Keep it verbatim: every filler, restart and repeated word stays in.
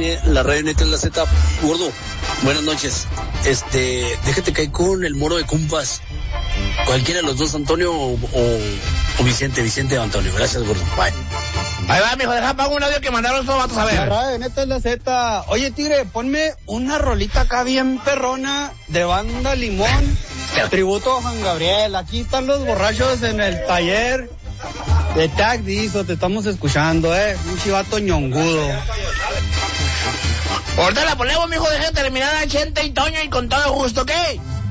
N, la radio neta es la Z. Gordo, buenas noches. Este, déjate caer con el moro de compas. Cualquiera de los dos, Antonio o, o, o Vicente, Vicente o Antonio. Gracias, gordo. Bye. Ahí va, mijo, deja pago un audio que mandaron estos vatos a ver. La radio neta es la Z. Oye, Tigre, ponme una rolita acá bien perrona de Banda Limón. Tributo a Juan Gabriel. Aquí están los borrachos en el taller de Tag Dizo. Te estamos escuchando, eh. Un chivato ñongudo. Ahorita la ponemos, mijo, deja terminar a Chente y Toño y con todo gusto, ¿qué?